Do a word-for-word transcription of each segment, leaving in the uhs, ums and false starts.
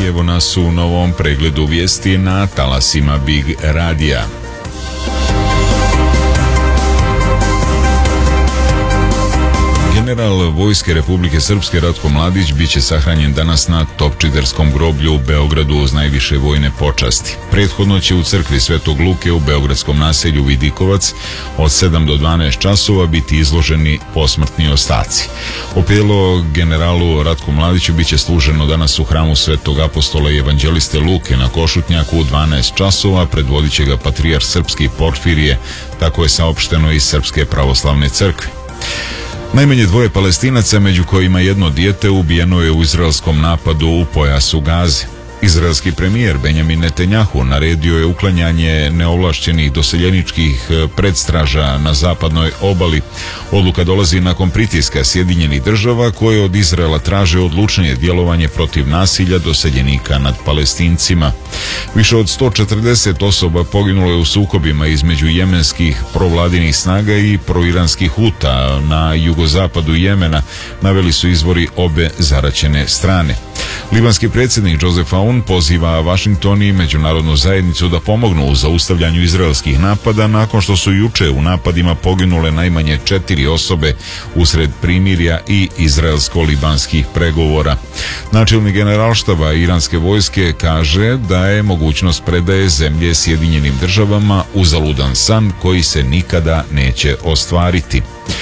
i evo nas u novom pregledu vijesti na talasima Big Radija. General Vojske Republike Srpske Ratko Mladić biće sahranjen danas na Topčiderskom groblju u Beogradu uz najviše vojne počasti. Prethodno će u crkvi Svetog Luke u beogradskom naselju Vidikovac od sedam do dvanaest časova biti izloženi posmrtni ostaci. Opelo generalu Ratku Mladiću biće služeno danas u hramu Svetog apostola i evanđeliste Luke na Košutnjaku u dvanaest časova, predvodit će ga patrijarh srpski Porfirije, tako je saopšteno iz Srpske pravoslavne crkve. Najmanje dvoje Palestinaca, među kojima jedno dijete, ubijeno je u izraelskom napadu u pojasu Gaze. Izraelski premijer Benjamin Netanjahu naredio je uklanjanje neovlašćenih doseljeničkih predstraža na zapadnoj obali. Odluka dolazi nakon pritiska Sjedinjenih država koje od Izraela traže odlučnije djelovanje protiv nasilja doseljenika nad Palestincima. Više od sto četrdeset osoba poginulo je u sukobima između jemenskih provladinih snaga i proiranskih Huta na jugozapadu Jemena, naveli su izvori obe zaraćene strane. Libanski predsjednik Joseph Aoun poziva Washington i međunarodnu zajednicu da pomognu u zaustavljanju izraelskih napada nakon što su juče u napadima poginule najmanje četiri osobe usred primirja i izraelsko-libanskih pregovora. Načelnik generalštaba iranske vojske kaže da je mogućnost predaje zemlje Sjedinjenim državama uzaludan san koji se nikada neće ostvariti.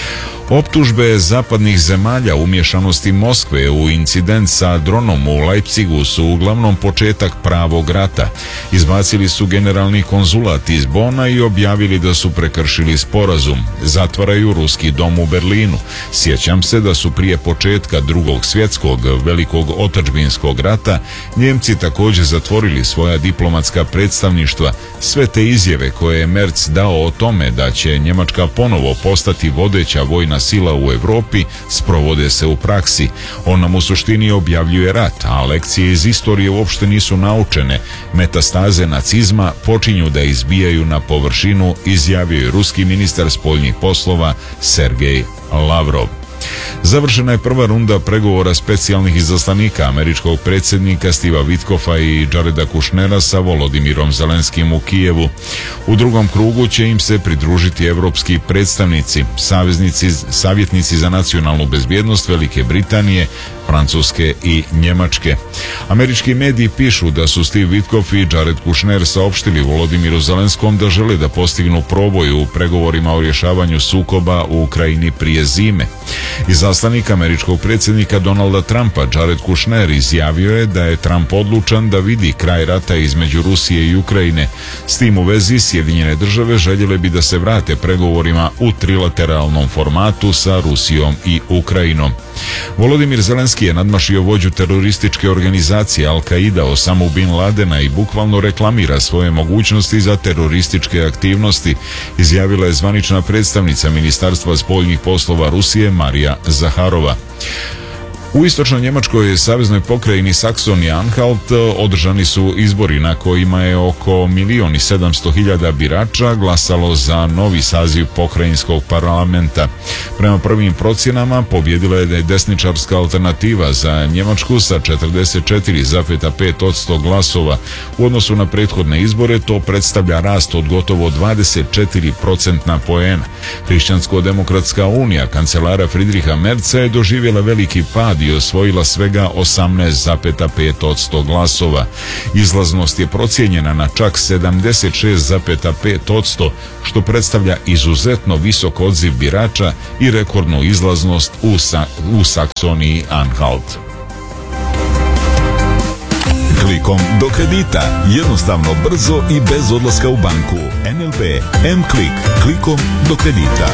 Optužbe zapadnih zemalja umješanosti Moskve u incident sa dronom u Leipzigu su uglavnom početak pravog rata. Izbacili su generalni konzulat iz Bona i objavili da su prekršili sporazum. Zatvaraju ruski dom u Berlinu. Sjećam se da su prije početka drugog svjetskog velikog otadžbinskog rata Njemci također zatvorili svoja diplomatska predstavništva. Sve te izjave koje je Merz dao o tome da će Njemačka ponovo postati vodeća vojna sila u Europi sprovode se u praksi. On nam u suštini objavljuje rat, a lekcije iz istorije uopšte nisu naučene. Metastaze nacizma počinju da izbijaju na površinu, izjavio je ruski ministar spoljnih poslova Sergej Lavrov. Završena je prva runda pregovora specijalnih izaslanika američkog predsjednika Stiva Witkoffa i Jareda Kushnera sa Volodimirom Zelenskim u Kijevu. U drugom krugu će im se pridružiti evropski predstavnici, saveznici, savjetnici za nacionalnu bezbjednost Velike Britanije, Francuske i Njemačke. Američki mediji pišu da su Steve Witkoff i Jared Kushner saopštili Volodimiru Zelenskom da žele da postignu proboj u pregovorima o rješavanju sukoba u Ukrajini prije zime. Izaslanik američkog predsjednika Donalda Trumpa Jared Kushner izjavio je da je Trump odlučan da vidi kraj rata između Rusije i Ukrajine. S tim u vezi Sjedinjene države željele bi da se vrate pregovorima u trilateralnom formatu sa Rusijom i Ukrajinom. Volodimir Zelenski je nadmašio vođu terorističke organizacije Al-Qaida Osamu Bin Ladena i bukvalno reklamira svoje mogućnosti za terorističke aktivnosti, izjavila je zvanična predstavnica Ministarstva spoljnih poslova Rusije Marija Zaharova. U istočnoj Njemačkoj saveznoj pokrajini Saksonija-Anhalt održani su izbori na kojima je oko milion i sedamsto hiljada birača glasalo za novi saziv pokrajinskog parlamenta. Prema prvim procjenama pobjedila je desničarska alternativa za Njemačku sa četrdeset četiri zarez pet posto glasova. U odnosu na prethodne izbore to predstavlja rast od gotovo dvadeset četiri procentna poena. Hrišćansko-demokratska unija kancelara Friedricha Merza je doživjela veliki pad i osvojila svega osamnaest zarez pet posto glasova. Izlaznost je procijenjena na čak sedamdeset šest zarez pet posto, što predstavlja izuzetno visok odziv birača i rekordnu izlaznost u, Sa- u Saksoniji Anhalt. Klikom do kredita. Jednostavno, brzo i bez odlaska u banku. N L B M-Klik. Klikom do kredita.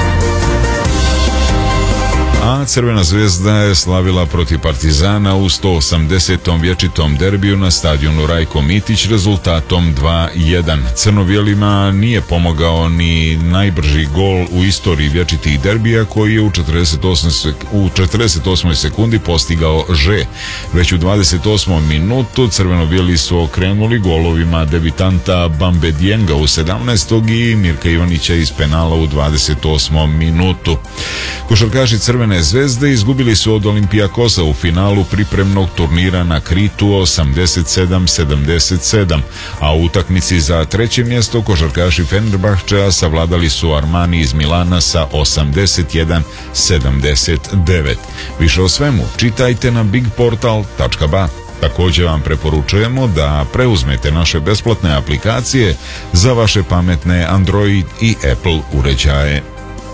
A Crvena zvezda je slavila protiv Partizana u sto osamdesetom vječitom derbiju na stadionu Rajko Mitić rezultatom dva jedan. Crno-bijelima nije pomogao ni najbrži gol u istoriji vječitih derbija koji je u četrdeset osmoj, u četrdeset osmoj sekundi postigao Ž. Već u dvadeset osmom minutu crveno-bijeli su okrenuli golovima debitanta Bambe Dijenga u sedamnaestog i Mirka Ivanića iz penala u dvadeset osmom minutu. Košarkaši Crvene Crvene zvezde izgubili su od Olimpijakosa u finalu pripremnog turnira na Kritu osamdeset sedam sedamdeset sedam, a u utakmici za treće mjesto košarkaši Fenerbahčea savladali su Armani iz Milana sa osamdeset jedan sedamdeset devet. Više o svemu čitajte na big portal tačka ba. Također vam preporučujemo da preuzmete naše besplatne aplikacije za vaše pametne Android i Apple uređaje.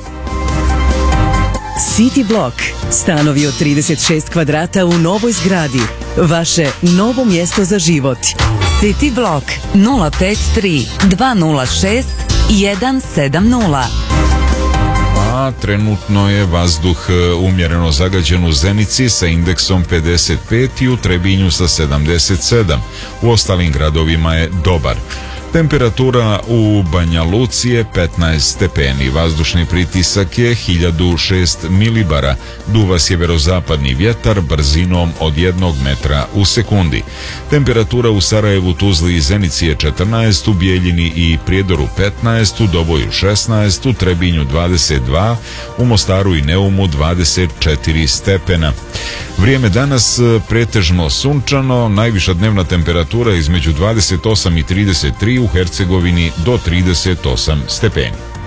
City Block. Stanovi od trideset šest kvadrata u novoj zgradi. Vaše novo mjesto za život. City Block nula pet tri dva nula šest jedan sedam nula. A trenutno je vazduh umjereno zagađen u Zenici sa indeksom pedeset pet i u Trebinju sa sedamdeset sedam. U ostalim gradovima je dobar. Temperatura u Banja Luci je petnaest stepeni, vazdušni pritisak je hiljadu šest milibara, duva sjeverozapadni vjetar brzinom od jednog metra u sekundi. Temperatura u Sarajevu, Tuzli i Zenici je četrnaest, u Bijeljini i Prijedoru petnaest, u Doboju šesnaest, u Trebinju dvadeset dva, u Mostaru i Neumu dvadeset četiri stepena. Vrijeme danas pretežno sunčano, najviša dnevna temperatura između dvadeset osam i trideset tri, u Hercegovini do trideset osam stepeni.